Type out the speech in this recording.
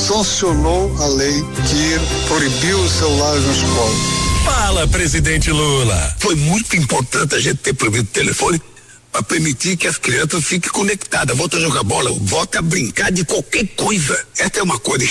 sancionou a lei que proibiu os celulares na escola. Fala, presidente Lula. Foi muito importante a gente ter proibido o telefone para permitir que as crianças fiquem conectadas, voltem a jogar bola, voltem a brincar de qualquer coisa. Essa é uma coisa